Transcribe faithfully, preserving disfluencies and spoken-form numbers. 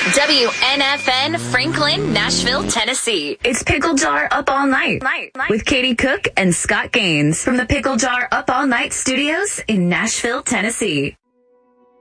W N F N, Franklin, Nashville, Tennessee. It's Pickle Jar Up All Night, night, night with Katie Cook and Scott Gaines from the Pickle Jar Up All Night Studios in Nashville, Tennessee.